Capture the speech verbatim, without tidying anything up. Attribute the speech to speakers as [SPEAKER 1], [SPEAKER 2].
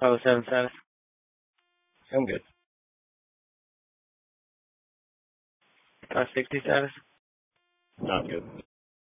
[SPEAKER 1] five oh seven status.
[SPEAKER 2] I'm good.
[SPEAKER 1] five sixty status.
[SPEAKER 2] Not good.